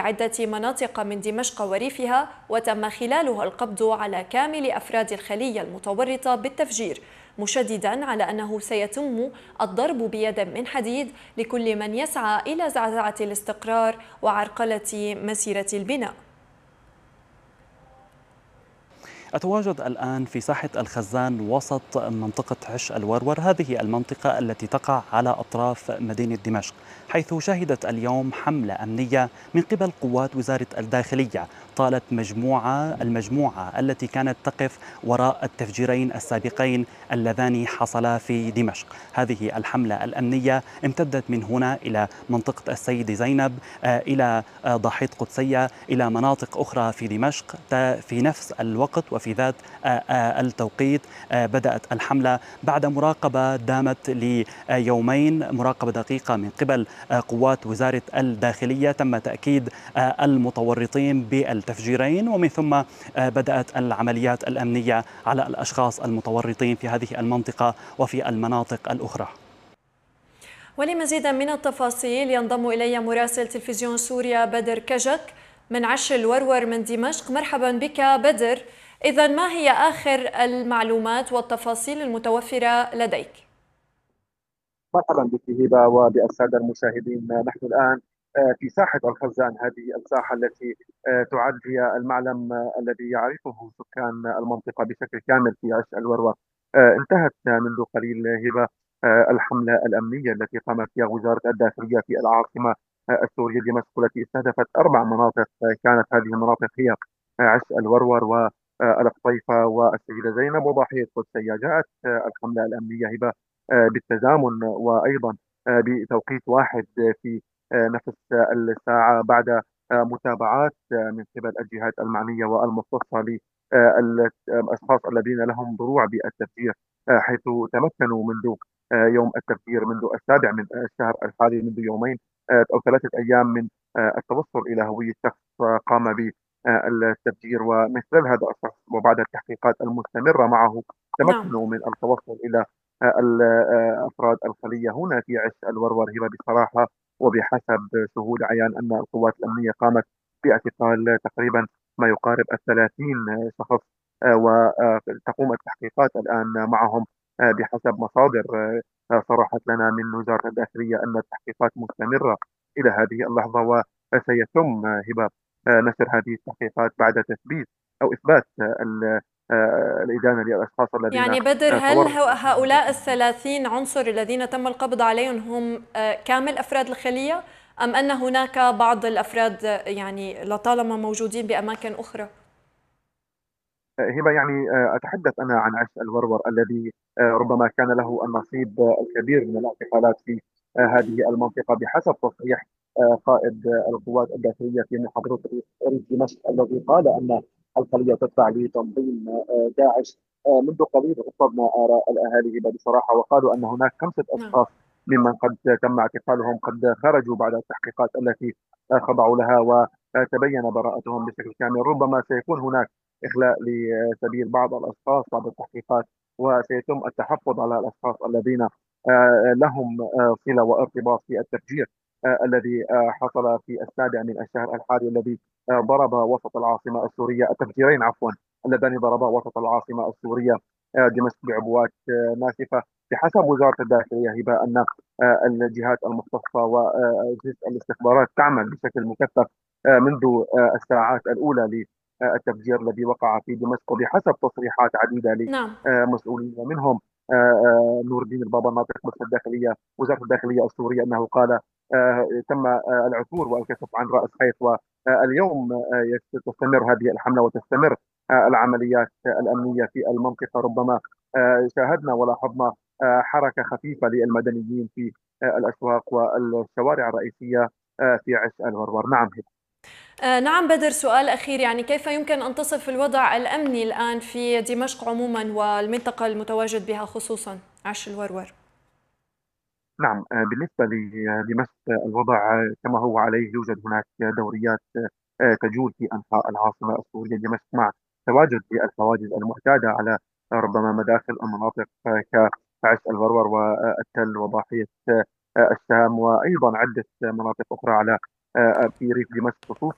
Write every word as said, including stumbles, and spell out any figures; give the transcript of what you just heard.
عدة مناطق من دمشق وريفها، وتم خلالها القبض على كامل أفراد الخلية المتورطة بالتفجير، مشددا على أنه سيتم الضرب بيد من حديد لكل من يسعى إلى زعزعة الاستقرار وعرقلة مسيرة البناء. أتواجد الآن في ساحة الخزان وسط منطقة عش الورور، هذه المنطقة التي تقع على أطراف مدينة دمشق، حيث شهدت اليوم حملة أمنية من قبل قوات وزارة الداخلية طالت مجموعة المجموعة التي كانت تقف وراء التفجيرين السابقين اللذان حصلا في دمشق. هذه الحملة الأمنية امتدت من هنا إلى منطقة السيدة زينب، إلى ضاحية قدسية، إلى مناطق أخرى في دمشق. في نفس الوقت وفي ذات التوقيت بدأت الحملة بعد مراقبة دامت ليومين، مراقبة دقيقة من قبل قوات وزارة الداخلية. تم تأكيد المتورطين بالتفجيرين، ومن ثم بدأت العمليات الأمنية على الأشخاص المتورطين في هذه المنطقة وفي المناطق الأخرى. ولمزيد من التفاصيل ينضم إلي مراسل تلفزيون سوريا بدر كجك من عش الورور من دمشق. مرحبا بك بدر. إذا ما هي آخر المعلومات والتفاصيل المتوفرة لديك؟ مرحبا بك هبة وبالسادة المشاهدين. نحن الآن في ساحة الخزان، هذه الساحة التي تعد هي المعلم الذي يعرفه سكان المنطقة بشكل كامل في عش الورور. انتهت منذ قليل هبة الحملة الأمنية التي قامت بها وزارة الداخلية في العاصمة السورية دمشق، التي استهدفت أربع مناطق. كانت هذه المناطق هي عش الورور والقطيفة والسيدة زينب وضاحية قدسية. جاءت الحملة الأمنية هبة بالتزامن وأيضا بتوقيت واحد في نفس الساعة بعد متابعات من قبل الجهات المعنية والمختصة للأشخاص الذين لهم ضلوع بالتفجير، حيث تمكنوا منذ يوم التفجير منذ السابع من الشهر الحالي، منذ يومين أو ثلاثة أيام من التوصل إلى هوية شخص قام بالتفجير. ومن خلال هذا الشخص وبعد التحقيقات المستمرة معه نعم. تمكنوا من التوصل إلى أفراد الخلية هنا في عش الورور هبة. بصراحة وبحسب شهود عيان أن القوات الأمنية قامت باعتقال تقريبا ما يقارب الثلاثين شخص، وتقوم التحقيقات الآن معهم بحسب مصادر صرحت لنا من وزارة الداخلية أن التحقيقات مستمرة إلى هذه اللحظة، وسيتم هبة نشر هذه التحقيقات بعد تثبيت أو إثبات الإدانة للأشخاص الذين يعني بدر، هل تورطوا. هؤلاء الثلاثين عنصر الذين تم القبض عليهم هم كامل أفراد الخلية، أم أن هناك بعض الأفراد يعني لطالما موجودين بأماكن أخرى؟ هبة، يعني أتحدث أنا عن عش الورور الذي ربما كان له النصيب الكبير من الاعتقالات في هذه المنطقة، بحسب تصريح قائد القوات الداخلية في محافظة ريف دمشق الذي قال أن الخلية تتبع لتنظيم داعش. منذ قليل رفضنا آراء الأهالي هبة بصراحة، وقالوا أن هناك خمسة أشخاص ممن قد تم اعتقالهم قد خرجوا بعد التحقيقات التي خضعوا لها وتبين براءتهم بشكل كامل. ربما سيكون هناك إخلاء لسبيل بعض الأشخاص بعد التحقيقات، وسيتم التحفظ على الأشخاص الذين لهم صلة وارتباط في التفجير الذي حصل في السابع من الشهر الحالي، الذي ضرب وسط العاصمة السورية، التفجيرين عفوا اللذان ضربا وسط العاصمة السورية دمشق بعبوات ناسفة. بحسب وزارة الداخلية هبة أن الجهات المختصة وجهة الاستخبارات تعمل بشكل مكثف منذ الساعات الأولى التفجير الذي وقع في دمشق. وبحسب تصريحات عديدة لمسؤولين ومنهم نور الدين البابا الناطق باسم الداخلية وزارة الداخلية السورية أنه قال تم العثور والكشف عن رأس حيث، واليوم تستمر هذه الحملة وتستمر العمليات الأمنية في المنطقة. ربما شاهدنا ولاحظنا حركة خفيفة للمدنيين في الأسواق والشوارع الرئيسية في عش الورور. نعم آه نعم بدر، سؤال أخير، يعني كيف يمكن أن تصف الوضع الأمني الآن في دمشق عموما والمنطقة المتواجد بها خصوصا عش الورور؟ نعم، بالنسبة لدمشق الوضع كما هو عليه. يوجد هناك دوريات تجول في أنحاء العاصمة السورية دمشق مع تواجد الحواجز المعتادة على ربما مداخل المناطق كعش الورور والتل وضاحية الشام، وأيضا عدة مناطق أخرى على في ريف دمشق خصوصا.